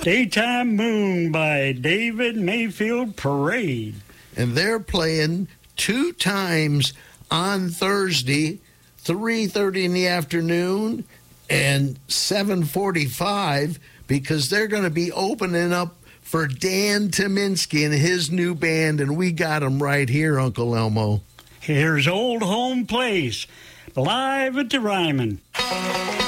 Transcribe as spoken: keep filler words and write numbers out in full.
Daytime Moon by David Mayfield Parade. And they're playing two times on Thursday, three thirty in the afternoon and seven forty-five, because they're going to be opening up for Dan Tyminski and his new band, and we got them right here, Uncle Elmo. Here's Old Home Place, live at the Ryman.